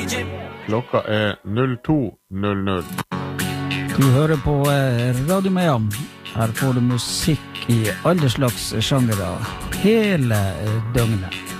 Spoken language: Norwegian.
Klokka 02:00. Du hører på Radio Meam. Her får du musikk i alle slags sjangere hele døgnet.